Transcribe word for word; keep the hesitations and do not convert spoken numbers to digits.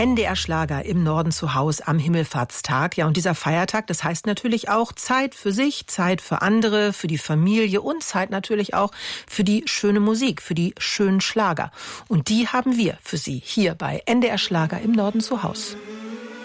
N D R Schlager im Norden zu Haus am Himmelfahrtstag. Ja, und dieser Feiertag, das heißt natürlich auch Zeit für sich, Zeit für andere, für die Familie und Zeit natürlich auch für die schöne Musik, für die schönen Schlager. Und die haben wir für Sie hier bei N D R Schlager im Norden zu Haus.